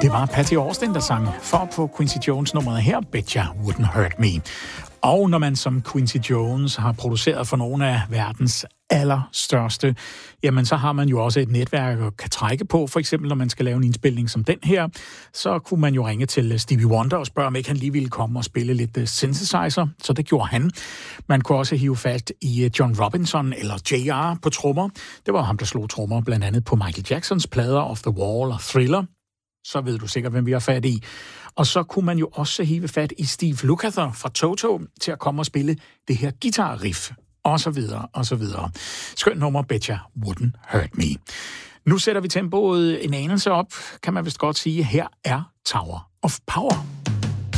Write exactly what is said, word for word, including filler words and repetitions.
Det var Patty Austin, der sang for på Quincy Jones-nummeret her, Bet Ya Wouldn't Hurt Me. Og når man som Quincy Jones har produceret for nogle af verdens allerstørste, jamen så har man jo også et netværk at kan trække på. For eksempel når man skal lave en indspilning som den her, så kunne man jo ringe til Stevie Wonder og spørge, om ikke han lige ville komme og spille lidt synthesizer. Så det gjorde han. Man kunne også hive fat i John Robinson eller J R på trommer. Det var ham, der slog trommer blandt andet på Michael Jacksons plader Off the Wall og Thriller. Så ved du sikkert, hvem vi har fat i. Og så kunne man jo også hive fat i Steve Lukather fra Toto til at komme og spille det her guitar-riff, og så videre, og så videre. Skønt nummer, Bet Ya Wouldn't Hurt Me. Nu sætter vi tempoet en anelse op, kan man vist godt sige. Her er Tower of Power.